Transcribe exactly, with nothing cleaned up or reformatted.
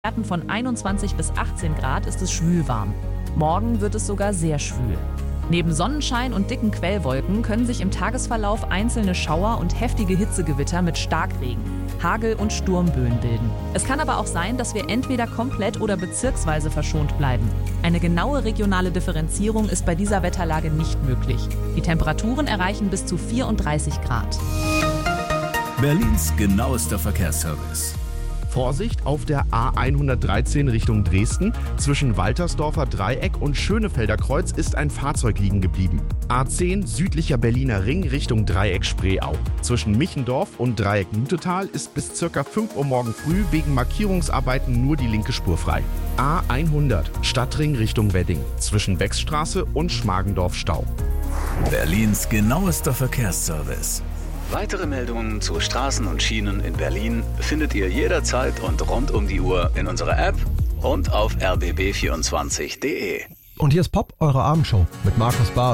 Werten von einundzwanzig bis achtzehn Grad ist es schwülwarm. Morgen wird es sogar sehr schwül. Neben Sonnenschein und dicken Quellwolken können sich im Tagesverlauf einzelne Schauer und heftige Hitzegewitter mit Starkregen, Hagel und Sturmböen bilden. Es kann aber auch sein, dass wir entweder komplett oder bezirksweise verschont bleiben. Eine genaue regionale Differenzierung ist bei dieser Wetterlage nicht möglich. Die Temperaturen erreichen bis zu vierunddreißig Grad. Berlins genauester Verkehrsservice. Vorsicht auf der A hundertdreizehn Richtung Dresden. Zwischen Waltersdorfer Dreieck und Schönefelder Kreuz ist ein Fahrzeug liegen geblieben. A zehn südlicher Berliner Ring Richtung Dreieck Spreeau. Zwischen Michendorf und Dreieck Mutetal ist bis ca. fünf Uhr morgen früh wegen Markierungsarbeiten nur die linke Spur frei. A hundert Stadtring Richtung Wedding. Zwischen Wechsstraße und Schmargendorf Stau. Berlins genauester Verkehrsservice. Weitere Meldungen zu Straßen und Schienen in Berlin findet ihr jederzeit und rund um die Uhr in unserer App und auf r b b vierundzwanzig punkt d e. Und hier ist Pop, eure Abendshow mit Markus Bahr.